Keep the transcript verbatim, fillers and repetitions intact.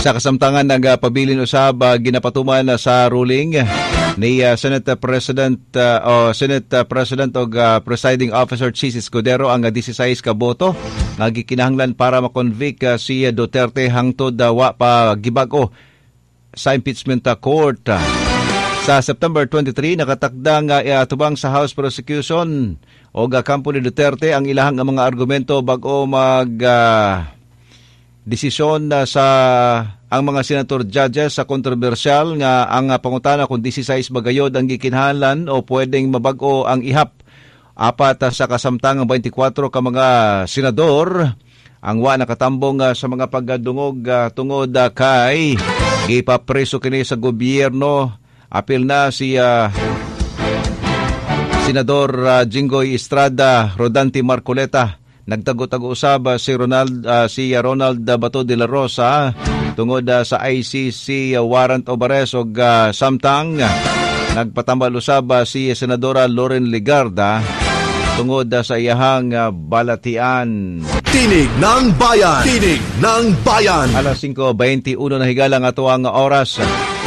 Sa kasamtangan nagpabilin usab uh, ginapatuman uh, sa ruling ni uh, Senate President uh, o Senate President o uh, Presiding Officer Chis Escudero ang uh, sixteen ka boto nga gikinahanglan para makonvict uh, si Duterte hangtod uh, wa pa gibag-o sa impeachment uh, court. Sa September twenty-three nakatakda nga uh, tubang sa House Prosecution o uh, kampo ni Duterte ang ilahang mga argumento bag-o mag uh, desisyon uh, sa ang mga senator judges sa kontrobersyal nga ang uh, pangutana kung sixteen bagayod ang gikinahanglan o pwedeng mabag-o ang ihap. Apat uh, sa kasamtangang twenty-four ka mga senador ang wa nakatambong uh, sa mga pagdungog uh, tungod uh, kay gipapreso kini sa gobyerno. Apil na si uh, Senador uh, Jinggoy Estrada, Rodante Marcoleta. Nagtago-tago usab si Ronald uh, si Ronald Bato de la Rosa tungod uh, sa I C C uh, warrant of arrest og uh, samtang uh, nagpatambal usab uh, si Senadora Loren Legarda tungod uh, sa iyahang uh, balatian. Tinig ng Bayan. Tinig ng Bayan. Alas five twenty-one na higala nga ato ang oras.